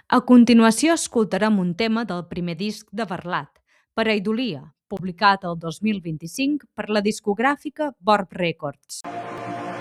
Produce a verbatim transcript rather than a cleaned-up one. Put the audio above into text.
A continuació escoltarem un tema del primer disc de Barlat, Pareidolia, publicat el dos mil vint-i-cinc per la discogràfica Borb Records.